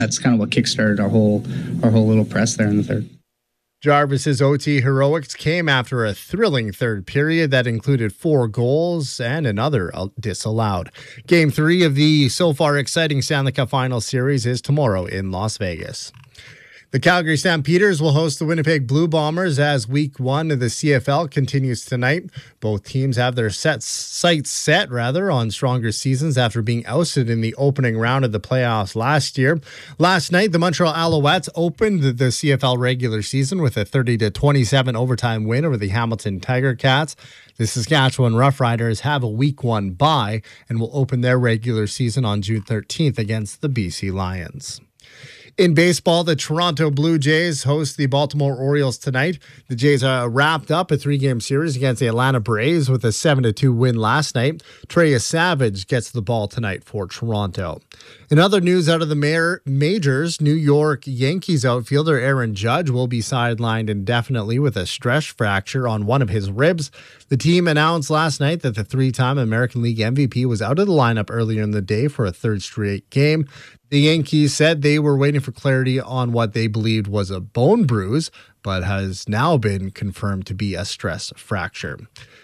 That's kind of what kickstarted our whole little press there in the third. Jarvis's OT heroics came after a thrilling third period that included 4 goals and another disallowed. Game 3 of the so far exciting Stanley Cup Final Series is tomorrow in Las Vegas. The Calgary Stampeders will host the Winnipeg Blue Bombers as Week 1 of the CFL continues tonight. Both teams have their sights set on stronger seasons after being ousted in the opening round of the playoffs last year. Last night, the Montreal Alouettes opened the CFL regular season with a 30-27 overtime win over the Hamilton Tiger Cats. The Saskatchewan Roughriders have a Week 1 bye and will open their regular season on June 13th against the BC Lions. In baseball, the Toronto Blue Jays host the Baltimore Orioles tonight. The Jays wrapped up a 3-game series against the Atlanta Braves with a 7-2 win last night. Trey Savage gets the ball tonight for Toronto. In other news out of the majors, New York Yankees outfielder Aaron Judge will be sidelined indefinitely with a stress fracture on one of his ribs. The team announced last night that the 3-time American League MVP was out of the lineup earlier in the day for a third straight game. The Yankees said they were waiting for clarity on what they believed was a bone bruise, but has now been confirmed to be a stress fracture.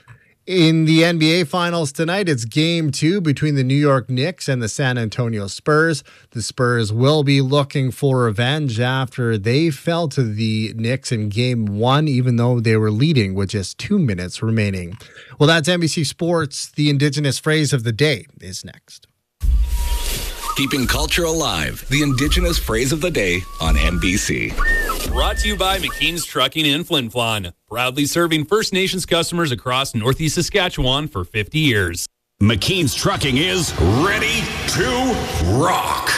In the NBA Finals tonight, it's Game 2 between the New York Knicks and the San Antonio Spurs. The Spurs will be looking for revenge after they fell to the Knicks in Game 1, even though they were leading with just 2 minutes remaining. Well, that's NBC Sports. The Indigenous phrase of the day is next. Keeping culture alive, the Indigenous phrase of the day on NBC. Brought to you by McKean's Trucking in Flin Flon, proudly serving First Nations customers across Northeast Saskatchewan for 50 years. McKean's Trucking is ready to rock.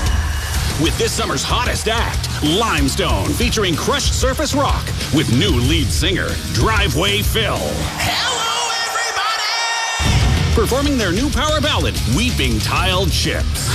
With this summer's hottest act, Limestone, featuring crushed surface rock with new lead singer, Driveway Phil. Hello! Performing their new power ballad, Weeping Tiled Chips.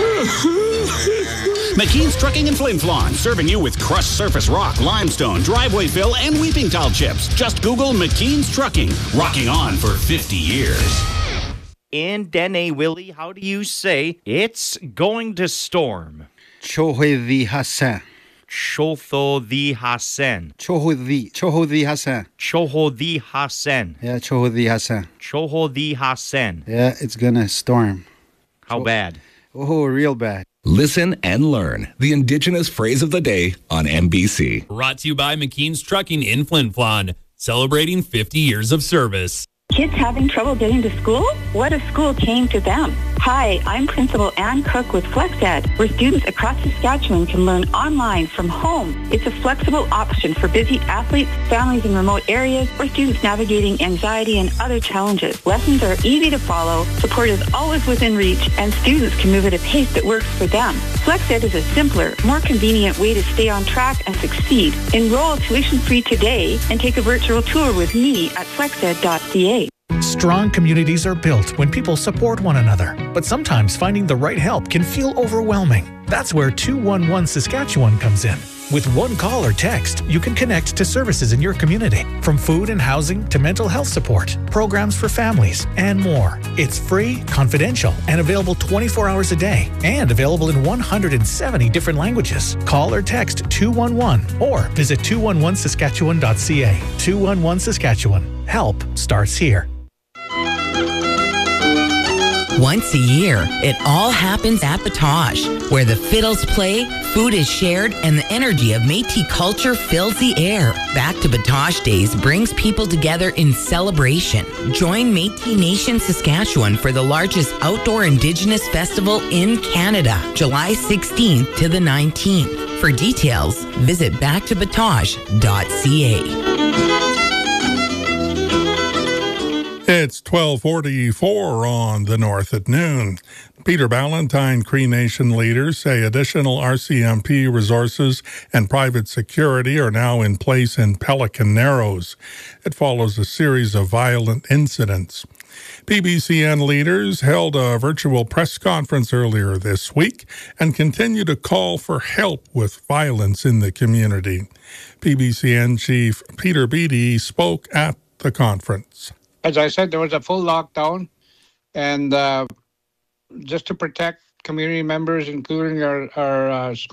McKean's Trucking in Flin Flon, serving you with crushed surface rock, limestone, driveway fill, and weeping tile chips. Just Google McKean's Trucking, rocking on for 50 years. In Dene, Willie, how do you say it's going to storm? Chohedi Hassan. Chohodi Hassan. Chohodi Hassan. Chohodi Hassan. Yeah, Chohodi Hassan. Chohodi Hassan. Yeah, it's gonna storm. How bad? Oh, real bad. Listen and learn the Indigenous phrase of the day on NBC. Brought to you by McKean's Trucking in Flin Flon, celebrating 50 years of service. Kids having trouble getting to school? What if school came to them? Hi, I'm Principal Ann Cook with FlexEd, where students across Saskatchewan can learn online from home. It's a flexible option for busy athletes, families in remote areas, or students navigating anxiety and other challenges. Lessons are easy to follow, support is always within reach, and students can move at a pace that works for them. FlexEd is a simpler, more convenient way to stay on track and succeed. Enroll tuition-free today and take a virtual tour with me at flexed.ca. Strong communities are built when people support one another. But sometimes finding the right help can feel overwhelming. That's where 211 Saskatchewan comes in. With one call or text, you can connect to services in your community, from food and housing to mental health support, programs for families, and more. It's free, confidential, and available 24 hours a day, and available in 170 different languages. Call or text 211 or visit 211saskatchewan.ca. 211 Saskatchewan. Help starts here. Once a year, it all happens at Batoche, where the fiddles play, food is shared, and the energy of Métis culture fills the air. Back to Batoche Days brings people together in celebration. Join Métis Nation Saskatchewan for the largest outdoor Indigenous festival in Canada, July 16th to the 19th. For details, visit backtobatoche.ca. It's 12:44 on the North at noon. Peter Ballantyne Cree Nation leaders say additional RCMP resources and private security are now in place in Pelican Narrows. It follows a series of violent incidents. PBCN leaders held a virtual press conference earlier this week and continue to call for help with violence in the community. PBCN Chief Peter Beattie spoke at the conference. As I said, there was a full lockdown, and just to protect community members, including our